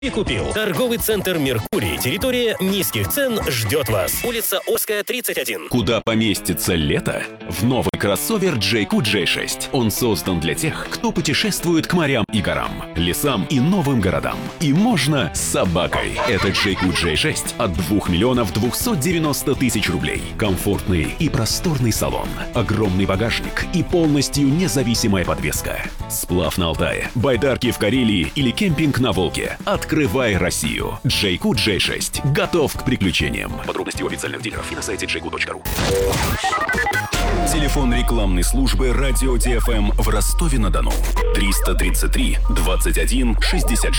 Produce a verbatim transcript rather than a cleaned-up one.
И купил. Торговый центр «Меркурий». Территория низких цен ждет вас. Улица Орская, тридцать один. Куда поместится лето? В новый кроссовер джей кью джей шесть. Он создан для тех, кто путешествует к морям и горам, лесам и новым городам. И можно с собакой. Это джей кью джей шесть от двух миллионов двухсот девяноста тысяч рублей. Комфортный и просторный салон, огромный багажник и полностью независимая подвеска. Сплав на Алтае, байдарки в Карелии или кемпинг на Волге. Открывай Россию. джей кью джей шесть. Готов к приключениям. Подробности у официальных дилеров и на сайте джей кью точка ру. Телефон рекламной службы «Радио ди эф эм» в Ростове-на-Дону. триста тридцать три двадцать один шестьдесят шесть.